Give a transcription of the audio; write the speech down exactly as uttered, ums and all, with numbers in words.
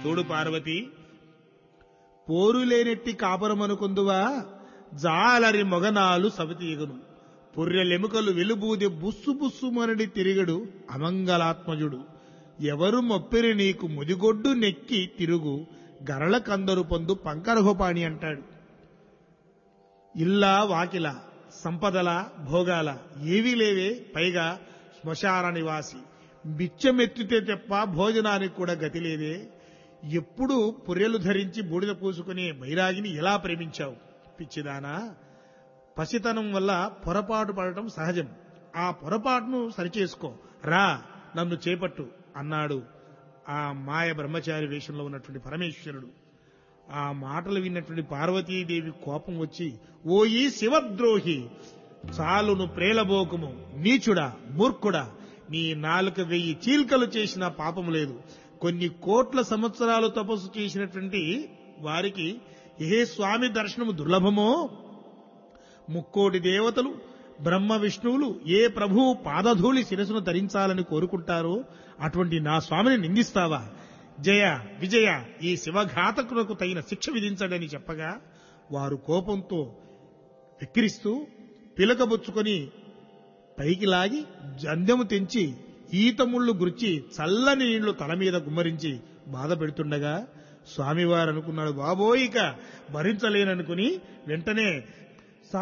చూడు పార్వతి, పోరులేనెట్టి కాపురమనుకుందువా, జాలరి మొగనాలు సవతీగను, పుర్రెలెముకలు వెలుబూది బుస్సు బుస్సుమనడి తిరిగడు అమంగళాత్మజుడు, ఎవరు మొప్పిరి నీకు ముదిగొడ్డు నెక్కి తిరుగు, గరళ కందరు పొందు పంకరహోపాణి అంటాడు. ఇల్లా వాకిల సంపదల భోగాల ఏవీ లేవే, పైగా శ్మశాన నివాసి, బిచ్చమెత్తితే తప్ప భోజనానికి కూడా గతి లేదే, ఎప్పుడు పుర్రెలు ధరించి బూడిద పూసుకునే బైరాగిని ఎలా ప్రేమించావు పిచ్చిదానా, పసితనం వల్ల పొరపాటు పడటం సహజం, ఆ పొరపాటును సరిచేసుకో, రా నన్ను చేపట్టు అన్నాడు ఆ మాయ బ్రహ్మచారి వేషంలో ఉన్నటువంటి పరమేశ్వరుడు. ఆ మాటలు విన్నటువంటి పార్వతీదేవి కోపం వచ్చి, ఓ ఈ శివద్రోహి, చాలును ప్రేలబోకుము, నీచుడా మూర్ఖుడా, నీ నాలుక వెయ్యి చీల్కలు చేసిన పాపము లేదు, కొన్ని కోట్ల సంవత్సరాలు తపస్సు చేసినటువంటి వారికి ఏ స్వామి దర్శనము దుర్లభమో, ముక్కోటి దేవతలు బ్రహ్మ విష్ణువులు ఏ ప్రభువు పాదధూళి శిరసును ధరించాలని కోరుకుంటారో అటువంటి నా స్వామిని నిందిస్తావా, జయ విజయ, ఈ శివఘాతకులకు తగిన శిక్ష విధించడని చెప్పగా వారు కోపంతో వెక్కిరిస్తూ పిలకబుచ్చుకొని పైకి లాగి జంధ్యము తెంచి ఈతముళ్లు గుర్చి చల్లని నీళ్లు తల మీద గుమ్మరించి బాధ పెడుతుండగా స్వామివారు అనుకున్నాడు, బాబోయిక భరించలేననుకుని వెంటనే